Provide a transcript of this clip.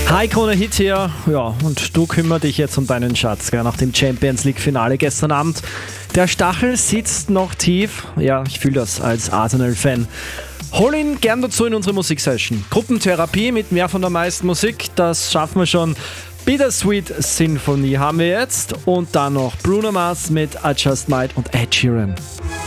Hi, Krone Hit hier. Ja, und du kümmer dich jetzt um deinen Schatz, gell, nach dem Champions League Finale gestern Abend. Der Stachel sitzt noch tief. Ja, ich fühle das als Arsenal-Fan. Hol ihn gern dazu in unsere Musiksession. Gruppentherapie mit mehr von der meisten Musik, das schaffen wir schon. Bittersweet Sinfonie haben wir jetzt. Und dann noch Bruno Mars mit I Just Might und Ed Sheeran.